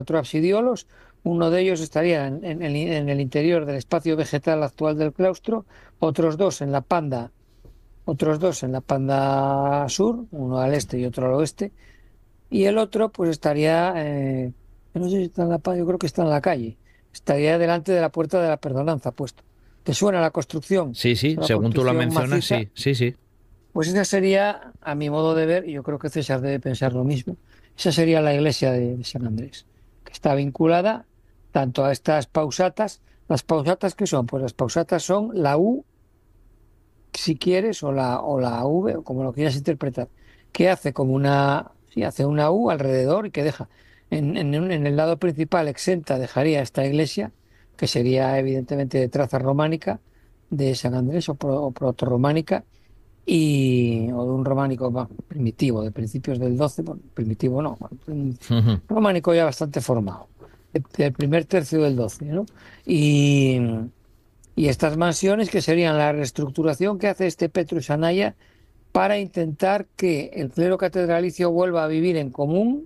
cuatro absidiolos. Uno de ellos estaría en el interior del espacio vegetal actual del claustro, otros dos en la panda, otros dos en la panda sur, uno al este y otro al oeste, y el otro pues estaría, no sé si está en yo creo que está en la calle, estaría delante de la puerta de la Perdonanza puesto. ¿Te suena la construcción? Sí, Es sí, una según tú lo construcción mencionas, maciza. sí, sí, sí. Pues esa sería, a mi modo de ver, y yo creo que César debe pensar lo mismo, esa sería la iglesia de San Andrés, que está vinculada tanto a estas pausatas. ¿Las pausatas qué son? Pues las pausatas son la U, si quieres, o la V, o como lo quieras interpretar, que hace como una, sí, hace una U alrededor y que deja en el lado principal exenta, dejaría esta iglesia, que sería evidentemente de traza románica, de San Andrés o proto-románica o de un románico primitivo, de principios del 12, bueno, primitivo no, un Ujú. románico ya bastante formado, del primer tercio del 12, ¿no? Y, y estas mansiones que serían la reestructuración que hace este Petrus Anaya para intentar que el clero catedralicio vuelva a vivir en común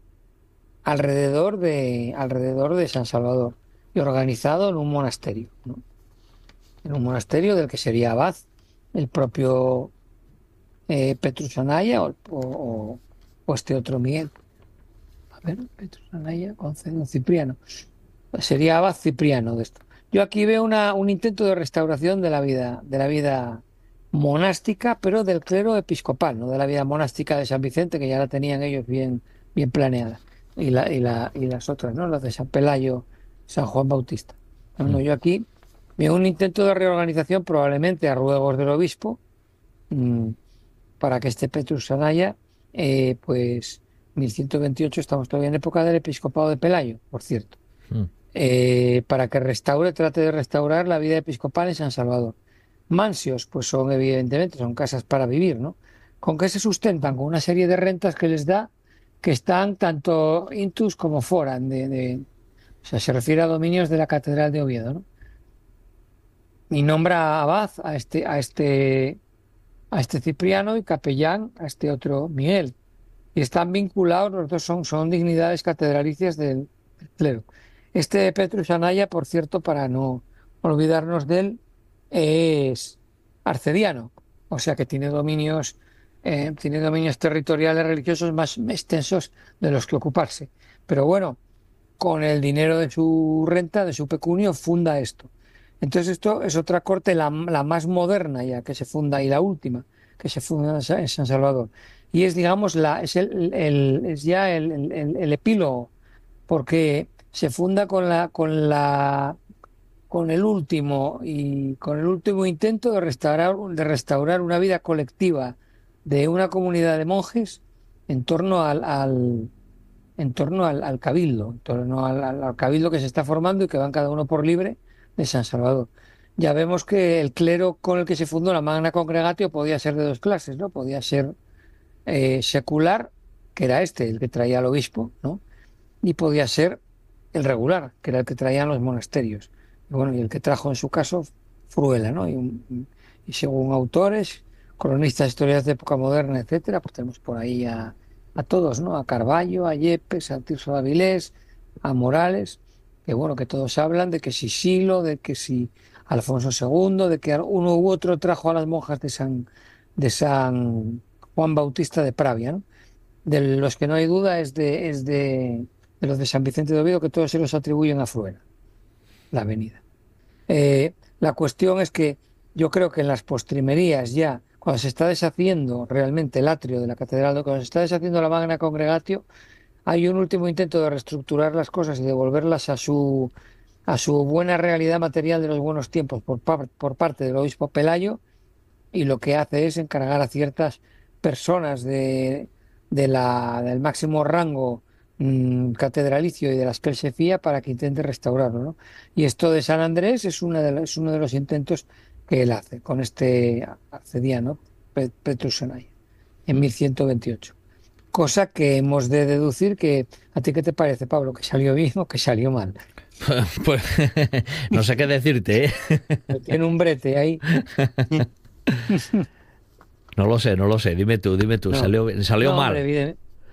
alrededor de San Salvador y organizado en un monasterio, ¿no? En un monasterio del que sería abad el propio Petrus Anaya o este otro Miguel. A ver, Petrus Anaya con Cipriano. Sería abad Cipriano de esto. Yo aquí veo un intento de restauración de la vida monástica, pero del clero episcopal, no de la vida monástica de San Vicente, que ya la tenían ellos bien planeada. Y las otras, ¿no? Las de San Pelayo, San Juan Bautista. No, no, yo aquí veo un intento de reorganización, probablemente a ruegos del obispo, mm, para que este Petrus Anaya, pues 1128, estamos todavía en época del episcopado de Pelayo, por cierto, para que trate de restaurar la vida episcopal en San Salvador. Mansios, pues son evidentemente, son casas para vivir, ¿no? ¿Con qué se sustentan? Con una serie de rentas que les da, que están tanto intus como foran o sea, se refiere a dominios de la Catedral de Oviedo, ¿no? Y nombra abad a este Cipriano y capellán a este otro Miguel. Y están vinculados, los dos son dignidades catedralicias del clero. Este Petrus Anaya, por cierto, para no olvidarnos de él, es arcediano, o sea que tiene dominios territoriales religiosos más extensos de los que ocuparse. Pero bueno, con el dinero de su renta, de su pecunio, funda esto. Entonces esto es otra corte, la más moderna ya que se funda y la última que se funda en San Salvador. Y es, digamos, es ya el epílogo, porque se funda con el último intento de restaurar una vida colectiva de una comunidad de monjes en torno al cabildo, en torno al cabildo que se está formando y que van cada uno por libre de San Salvador. Ya vemos que el clero con el que se fundó la Magna Congregatio podía ser de dos clases, ¿no? Podía ser secular, que era el que traía al obispo, ¿no? Y podía ser el regular, que era el que traían los monasterios. Y bueno, y el que trajo en su caso Fruela, ¿no? Y según autores, cronistas, historias de época moderna, etcétera, pues tenemos por ahí a todos, ¿no? A Carballo, a Yepes, a Tirso de Avilés, a Morales, que bueno, que todos hablan de que si Silo, de que si Alfonso II, de que uno u otro trajo a las monjas de San Juan Bautista de Pravia, ¿no? De los que no hay duda es de los de San Vicente de Oviedo, que todos se los atribuyen a Fruela, la avenida. La cuestión es que yo creo que en las postrimerías ya, cuando se está deshaciendo realmente el atrio de la catedral, cuando se está deshaciendo la Magna Congregatio, hay un último intento de reestructurar las cosas y devolverlas a su buena realidad material de los buenos tiempos por parte del obispo Pelayo, y lo que hace es encargar a ciertas personas del máximo rango catedralicio y de las que él se fía para que intente restaurarlo, ¿no? Y esto de San Andrés es uno de los intentos que él hace con este arcediano, Petrus Anaya, en 1128. Cosa que hemos de deducir que, ¿a ti qué te parece, Pablo? ¿Que salió bien o que salió mal? Pues no sé qué decirte, ¿eh? Tiene un brete ahí. No lo sé, no lo sé. Dime tú, No, salió no, hombre, mal.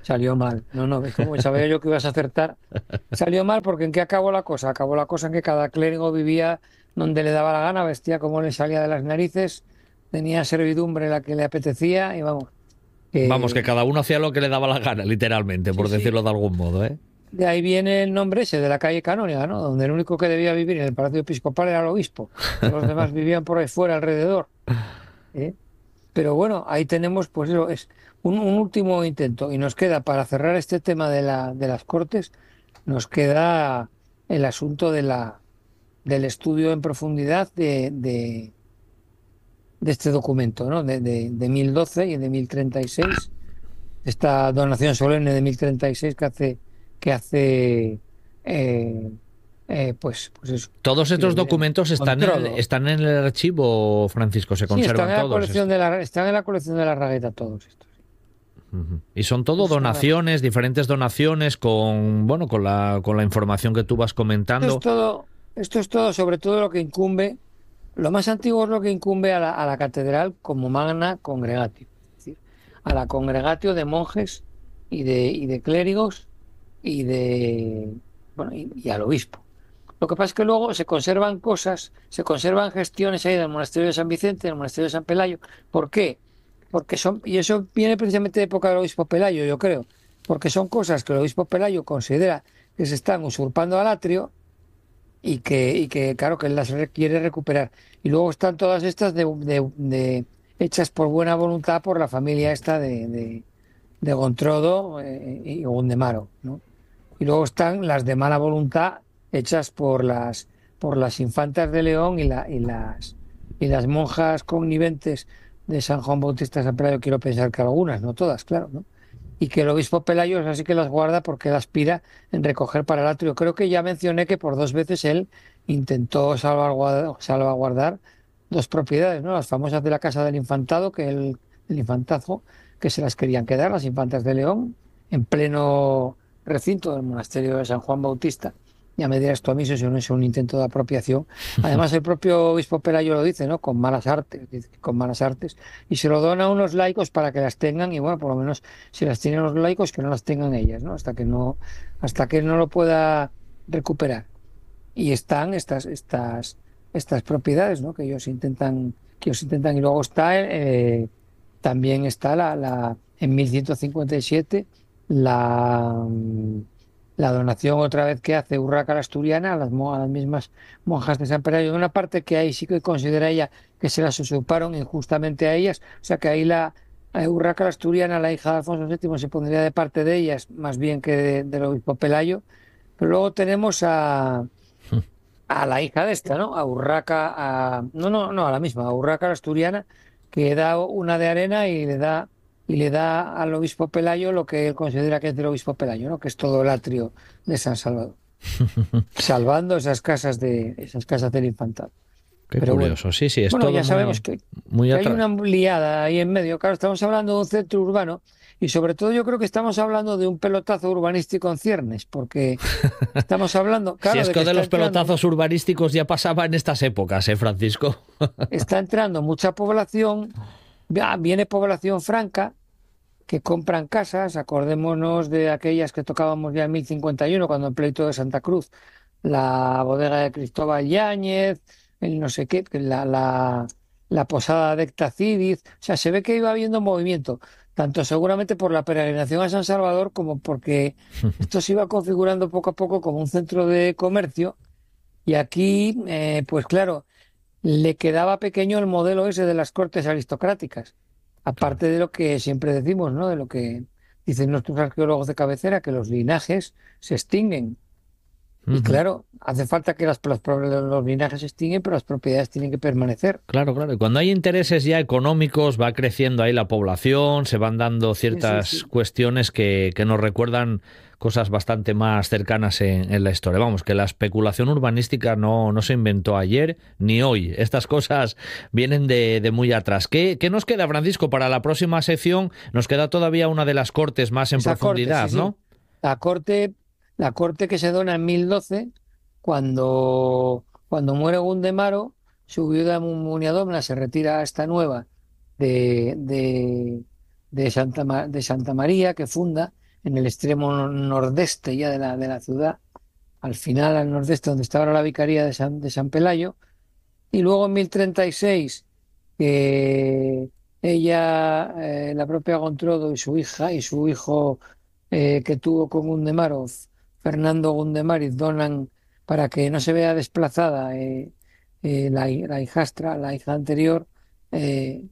Salió mal. No, no, ves como sabía yo que ibas a acertar. Salió mal porque ¿en qué acabó la cosa? Acabó la cosa en que cada clérigo vivía donde le daba la gana, vestía como le salía de las narices, tenía servidumbre la que le apetecía y vamos, Vamos, que que cada uno hacía lo que le daba la gana, literalmente, sí, por sí. decirlo de algún modo, ¿eh? De ahí viene el nombre ese de la calle Canóniga, ¿no? Donde el único que debía vivir en el Palacio Episcopal era el obispo. Todos los demás vivían por ahí fuera alrededor. ¿Eh? Pero bueno, ahí tenemos, pues eso, es un último intento. Y nos queda, para cerrar este tema de las Cortes, nos queda el asunto del estudio en profundidad de este documento, ¿no? De 1012 y de 1036, esta donación solemne de 1036 que hace eh, pues eso, Todos que lo estos diré, documentos Controdo. están en el archivo, Francisco, se Sí, conservan todos. están en la colección de la Ragueta todos estos. Ujú. Y son todo Todos están en la colección. donaciones, diferentes donaciones con, bueno, con la información que tú vas comentando. Esto es todo sobre todo lo que incumbe, lo más antiguo es lo que incumbe a la catedral como magna congregatio, es decir, a la congregatio de monjes y de clérigos y de bueno y al obispo. Lo que pasa es que luego se conservan cosas, se conservan gestiones ahí del monasterio de San Vicente, del monasterio de San Pelayo. ¿Por qué? Porque son, y eso viene precisamente de época del obispo Pelayo, yo creo, porque son cosas que el obispo Pelayo considera que se están usurpando al atrio claro, que él las quiere recuperar. Y luego están todas estas hechas por buena voluntad por la familia esta de Gontrodo y Gondemaro, ¿no? Y luego están las de mala voluntad hechas por las infantas de León y las monjas conniventes de San Juan Bautista de San Pelayo, quiero pensar que algunas, no todas, claro, ¿no? Y que el obispo Pelayo es así que las guarda porque él aspira en recoger para el atrio. Creo que ya mencioné que por dos veces él intentó salvaguardar dos propiedades, ¿no? Las famosas de la Casa del Infantado, el infantazgo, que se las querían quedar, las infantas de León, en pleno recinto del monasterio de San Juan Bautista. Ya me dirás tú a mí si eso no es un intento de apropiación. Además, el propio obispo Pelayo lo dice, ¿no? Con malas artes, dice que con malas artes, y se lo dona a unos laicos para que las tengan, y bueno, por lo menos si las tienen los laicos, que no las tengan ellas, ¿no? Hasta que no lo pueda recuperar. Y están estas propiedades, ¿no? Que ellos intentan, y luego está también está en 1157 la, la donación otra vez que hace Urraca la Asturiana a las mismas monjas de San Pelayo. De una parte que ahí sí que considera ella que se las usurparon injustamente a ellas, o sea que ahí Urraca la Asturiana, la hija de Alfonso VII, se pondría de parte de ellas más bien que del obispo Pelayo. Pero luego tenemos a la hija de esta, ¿no? A Urraca, no, a la misma, a Urraca la Asturiana, que da una de arena y le da al obispo Pelayo lo que él considera que es del obispo Pelayo, ¿no? Que es todo el atrio de San Salvador, salvando esas casas del infantado. Qué Pero bueno, curioso. Sí, sí, es bueno, todo ya sabemos muy, muy que hay atrás. una liada ahí en medio. Claro, estamos hablando de un centro urbano y sobre todo yo creo que estamos hablando de un pelotazo urbanístico en ciernes, porque estamos hablando, Si claro, es de que que de los pelotazos urbanísticos ya pasaba en estas épocas, Francisco? está entrando mucha población, viene población franca que compran casas, acordémonos de aquellas que tocábamos ya en 1051, cuando el pleito de Santa Cruz, la bodega de Cristóbal Yáñez, el no sé qué, la posada de Ectacidis, o sea, se ve que iba habiendo movimiento, tanto seguramente por la peregrinación a San Salvador como porque esto se iba configurando poco a poco como un centro de comercio y aquí, pues claro, le quedaba pequeño el modelo ese de las cortes aristocráticas, Claro. aparte de lo que siempre decimos, ¿no? De lo que dicen nuestros arqueólogos de cabecera, que los linajes se extinguen. Y Ujú. claro, hace falta que los linajes se extinguen, pero las propiedades tienen que permanecer. Claro, claro. Y cuando hay intereses ya económicos, va creciendo ahí la población, se van dando Sí, sí, ciertas sí. cuestiones que nos recuerdan cosas bastante más cercanas en la historia. Vamos, que la especulación urbanística no se inventó ayer ni hoy. Estas cosas vienen de muy atrás. ¿Qué nos queda, Francisco, para la próxima sección? Nos queda todavía una de las cortes más en Esa corte, sí, profundidad, sí. ¿no? La corte, la corte que se dona en 1012, cuando muere Gundemaro, su viuda Muniadomna se retira a esta nueva de Santa María que funda, en el extremo nordeste ya de la ciudad, al final al nordeste donde está ahora la vicaría de San Pelayo, y luego en 1036 que ella, la propia Gontrodo y su hija y su hijo que tuvo con Gundemar, Fernando Gundemariz, donan para que no se vea desplazada la hijastra, la hija anterior, eh,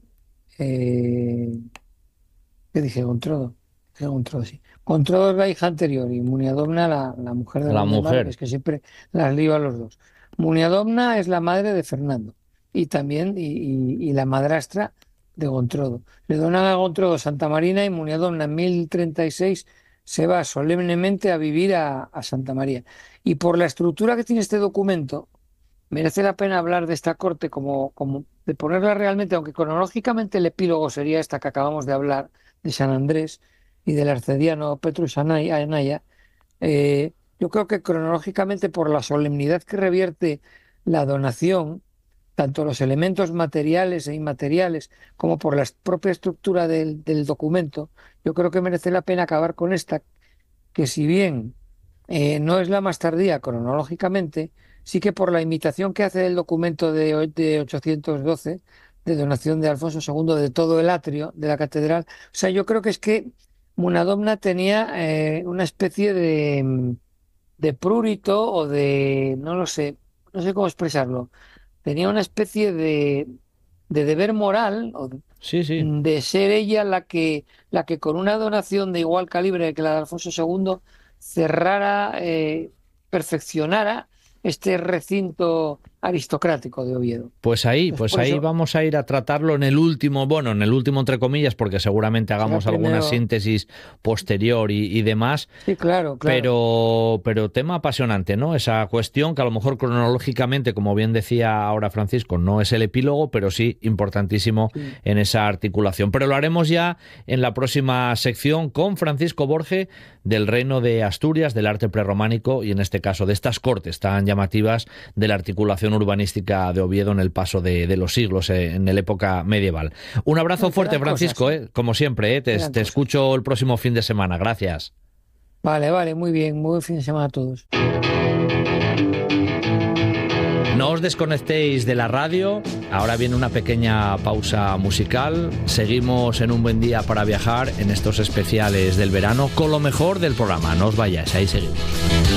eh, ¿qué dije? Gontrodo. Dije Gontrodo, sí. Gontrodo es la hija anterior y Muniadobna la mujer de La Gondemar, que mujer. es que siempre las lío a los dos. Muniadobna es la madre de Fernando y también y la madrastra de Gontrodo. Le donan a Gontrodo Santa Marina y Muniadobna en 1036 se va solemnemente a vivir a Santa María. Y por la estructura que tiene este documento, merece la pena hablar de esta corte como de ponerla realmente, aunque cronológicamente el epílogo sería esta que acabamos de hablar, de San Andrés y del arcediano Petrus Anaya. Yo creo que cronológicamente por la solemnidad que revierte la donación, tanto los elementos materiales e inmateriales como por la propia estructura del documento, yo creo que merece la pena acabar con esta, que si bien no es la más tardía cronológicamente, sí que por la imitación que hace del documento de 812, de donación de Alfonso II de todo el atrio de la catedral. O sea, yo creo que es que Munadobna tenía una especie de prurito o de, no lo sé, no sé cómo expresarlo, tenía una especie de deber moral o Sí, sí. de ser ella la que con una donación de igual calibre que la de Alfonso II cerrara, perfeccionara este recinto aristocrático de Oviedo. Entonces, Pues por ahí eso vamos a ir a tratarlo en el último, bueno, en el último entre comillas, porque seguramente será hagamos alguna primero. síntesis posterior y demás. Sí, claro, claro. Pero tema apasionante, ¿no? Esa cuestión que a lo mejor cronológicamente, como bien decía ahora Francisco, no es el epílogo, pero sí importantísimo Sí. en esa articulación. Pero lo haremos ya en la próxima sección con Francisco Borge del Reino de Asturias, del arte prerrománico y en este caso de estas cortes tan llamativas de la articulación urbanística de Oviedo en el paso de los siglos en la época medieval. Un abrazo No, fuerte, quedan cosas, Francisco, ¿eh? como siempre, Quedan te cosas. escucho el próximo fin de semana. Gracias. Vale, vale, muy bien. Muy buen fin de semana a todos. No os desconectéis de la radio. Ahora viene una pequeña pausa musical. Seguimos en un buen día para viajar en estos especiales del verano con lo mejor del programa. No os vayáis, ahí seguimos.